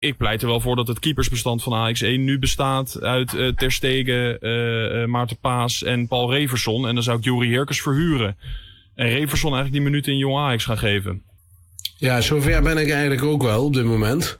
ik pleit er wel voor dat het keepersbestand van Ajax 1 nu bestaat uit Ter Stegen, Maarten Paas en Paul Reverson. En dan zou ik Joeri Herkens verhuren. En Reverson eigenlijk die minuten in Jong Ajax gaan geven. Ja, zover ben ik eigenlijk ook wel op dit moment.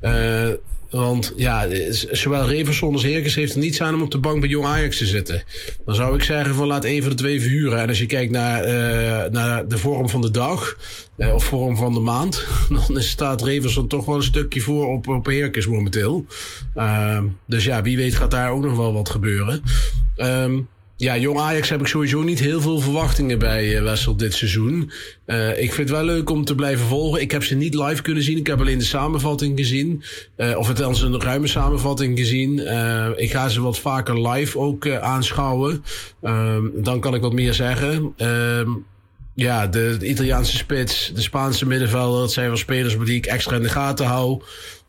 Want ja, zowel Reverson als Herkens heeft er niets aan om op de bank bij Jong Ajax te zitten. Dan zou ik zeggen van laat even de twee verhuren. En als je kijkt naar de vorm van de dag of vorm van de maand, dan staat Reverson toch wel een stukje voor op Herkens momenteel. Dus ja, wie weet gaat daar ook nog wel wat gebeuren. Ja, Jong Ajax heb ik sowieso niet heel veel verwachtingen bij Wessel dit seizoen. Ik vind het wel leuk om te blijven volgen. Ik heb ze niet live kunnen zien. Ik heb alleen de samenvatting gezien. Of althans een ruime samenvatting gezien. Ik ga ze wat vaker live ook aanschouwen. Dan kan ik wat meer zeggen. Ja, de Italiaanse spits, de Spaanse middenvelder. Dat zijn wel spelers die ik extra in de gaten hou.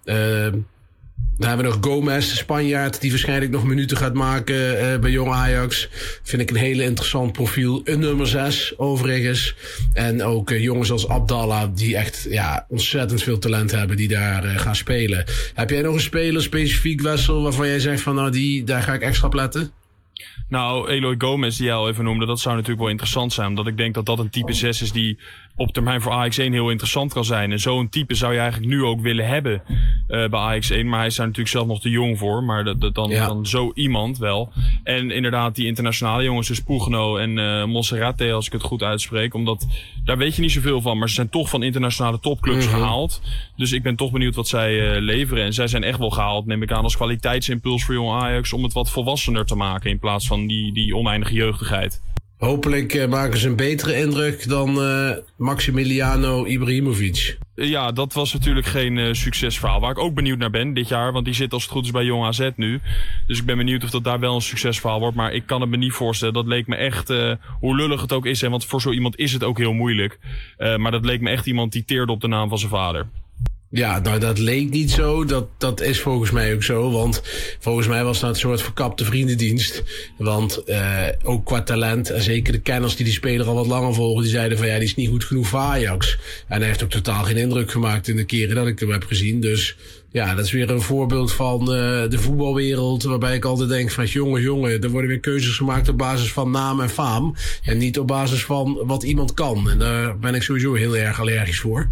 Dan hebben we nog Gomez, de Spanjaard, die waarschijnlijk nog minuten gaat maken bij Jong Ajax. Vind ik een hele interessant profiel. Een nummer 6 overigens. En ook jongens als Abdallah, die echt ontzettend veel talent hebben, die daar gaan spelen. Heb jij nog een speler specifiek, Wessel, waarvan jij zegt van daar ga ik extra op letten? Nou, Eloy Gomez, die jij al even noemde, dat zou natuurlijk wel interessant zijn. Omdat ik denk dat dat een type 6 is die op termijn voor Ajax 1 heel interessant kan zijn. En zo'n type zou je eigenlijk nu ook willen hebben bij Ajax 1. Maar hij is daar natuurlijk zelf nog te jong voor. Maar dan zo iemand wel. En inderdaad die internationale jongens, dus Pugno en Monserrate, als ik het goed uitspreek. Omdat daar weet je niet zoveel van. Maar ze zijn toch van internationale topclubs gehaald. Dus ik ben toch benieuwd wat zij leveren. En zij zijn echt wel gehaald, neem ik aan, als kwaliteitsimpuls voor Jong Ajax. Om het wat volwassener te maken in plaats van die oneindige jeugdigheid. Hopelijk maken ze een betere indruk dan Maximiliano Ibrahimovic. Ja, dat was natuurlijk geen succesverhaal. Waar ik ook benieuwd naar ben dit jaar. Want die zit als het goed is bij Jong AZ nu. Dus ik ben benieuwd of dat daar wel een succesverhaal wordt. Maar ik kan het me niet voorstellen. Dat leek me echt, hoe lullig het ook is. Hè, want voor zo iemand is het ook heel moeilijk. Maar dat leek me echt iemand die teerde op de naam van zijn vader. Ja, nou dat leek niet zo. Dat is volgens mij ook zo. Want volgens mij was dat een soort verkapte vriendendienst. Want ook qua talent, en zeker de kenners die speler al wat langer volgen, die zeiden van die is niet goed genoeg voor Ajax. En hij heeft ook totaal geen indruk gemaakt in de keren dat ik hem heb gezien. Dus ja, dat is weer een voorbeeld van de voetbalwereld, waarbij ik altijd denk van jongen, er worden weer keuzes gemaakt op basis van naam en faam. En niet op basis van wat iemand kan. En daar ben ik sowieso heel erg allergisch voor.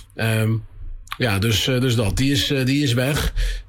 Ja, dus dat. Die is weg.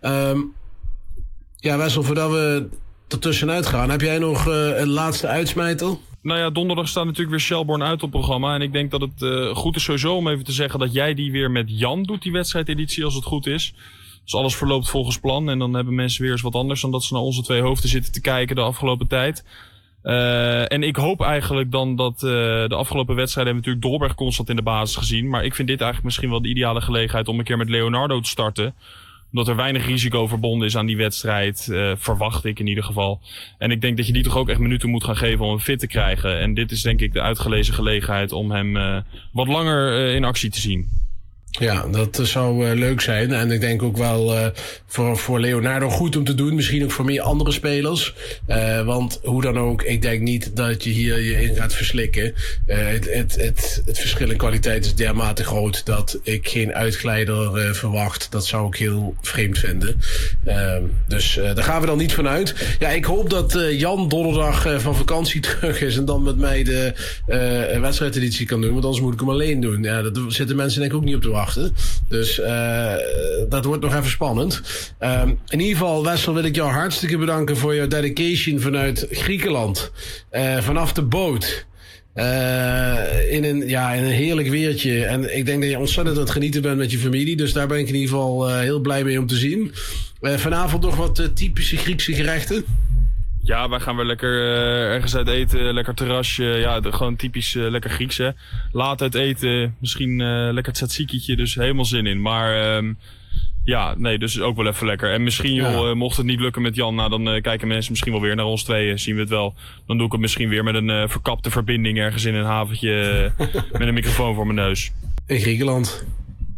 Ja, Wessel, voordat we er tussenuit gaan, heb jij nog een laatste uitsmijter? Nou ja, donderdag staat natuurlijk weer Shelbourne uit op programma. En ik denk dat het goed is sowieso om even te zeggen dat jij die weer met Jan doet, die wedstrijdeditie, als het goed is. Dus alles verloopt volgens plan. En dan hebben mensen weer eens wat anders dan dat ze naar onze twee hoofden zitten te kijken de afgelopen tijd. En ik hoop eigenlijk dan dat de afgelopen wedstrijden hebben natuurlijk Dolberg constant in de basis gezien. Maar ik vind dit eigenlijk misschien wel de ideale gelegenheid om een keer met Leonardo te starten. Omdat er weinig risico verbonden is aan die wedstrijd, verwacht ik in ieder geval. En ik denk dat je die toch ook echt minuten moet gaan geven om hem fit te krijgen. En dit is denk ik de uitgelezen gelegenheid om hem wat langer in actie te zien. Ja, dat zou leuk zijn. En ik denk ook wel voor Leonardo goed om te doen. Misschien ook voor meer andere spelers. Want hoe dan ook, ik denk niet dat je hier je in gaat verslikken. Het verschil in kwaliteit is dermate groot dat ik geen uitglijder verwacht. Dat zou ik heel vreemd vinden. Dus daar gaan we dan niet van uit. Ja, ik hoop dat Jan donderdag van vakantie terug is en dan met mij de wedstrijdeditie kan doen. Want anders moet ik hem alleen doen. Ja, daar zitten mensen denk ik ook niet op te wachten. Dus dat wordt nog even spannend. In ieder geval, Wessel, wil ik jou hartstikke bedanken voor jouw dedication vanuit Griekenland. Vanaf de boot. In een heerlijk weertje. En ik denk dat je ontzettend aan het genieten bent met je familie. Dus daar ben ik in ieder geval heel blij mee om te zien. Vanavond nog wat typische Griekse gerechten. Ja, wij gaan weer lekker ergens uit eten. Lekker terrasje. Ja, gewoon typisch lekker Grieks, hè. Laat uit eten. Misschien lekker tzatzikietje. Dus helemaal zin in. Maar dus ook wel even lekker. En misschien, mocht het niet lukken met Jan, nou dan kijken mensen misschien wel weer naar ons tweeën. Zien we het wel. Dan doe ik het misschien weer met een verkapte verbinding ergens in een haventje met een microfoon voor mijn neus. In Griekenland.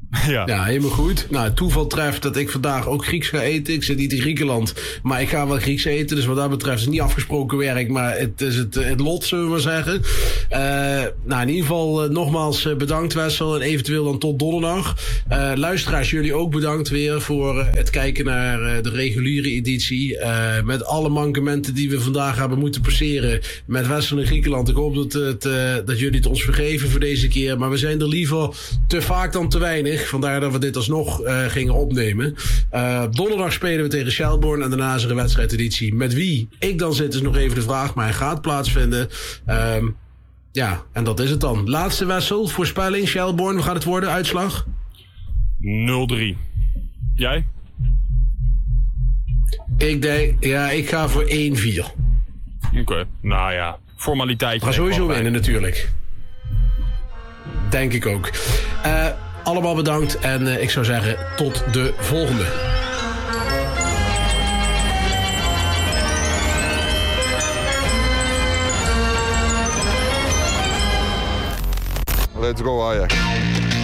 Ja. Ja, helemaal goed. Nou, het toeval treft dat ik vandaag ook Grieks ga eten. Ik zit niet in Griekenland, maar ik ga wel Grieks eten. Dus wat dat betreft is het niet afgesproken werk, maar het is het lot, zullen we maar zeggen. Nou, in ieder geval nogmaals bedankt, Wessel. En eventueel dan tot donderdag. Luisteraars, jullie ook bedankt weer voor het kijken naar de reguliere editie. Met alle mankementen die we vandaag hebben moeten passeren met Wessel in Griekenland. Ik hoop dat jullie het ons vergeven voor deze keer. Maar we zijn er liever te vaak dan te weinig. Vandaar dat we dit alsnog gingen opnemen. Donderdag spelen we tegen Shelbourne. En daarna is er een wedstrijdeditie. Met wie ik dan zit is nog even de vraag. Maar hij gaat plaatsvinden. Ja, en dat is het dan. Laatste Wessel. Voorspelling. Shelbourne. Hoe gaat het worden? Uitslag? 0-3. Jij? Ik ga voor 1-4. Oké. Nou ja. Formaliteitje. We gaan sowieso winnen natuurlijk. Denk ik ook. Allemaal bedankt en ik zou zeggen tot de volgende. Let's go Ajax.